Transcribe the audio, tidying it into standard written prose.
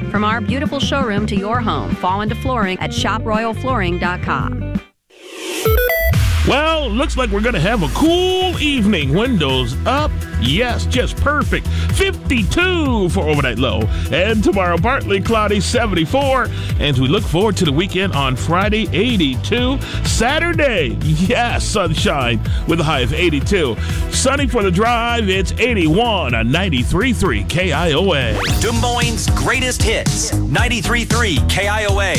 From our beautiful showroom to your home, fall into flooring at shoproyalflooring.com. Well, looks like we're going to have a cool evening. Windows up. Yes, just perfect. 52 for overnight low. And tomorrow, partly cloudy, 74. As we look forward to the weekend on Friday, 82. Saturday, yes, sunshine with a high of 82. Sunny for the drive, it's 81 on 93.3 KIOA. Des Moines' greatest hits, 93.3 KIOA.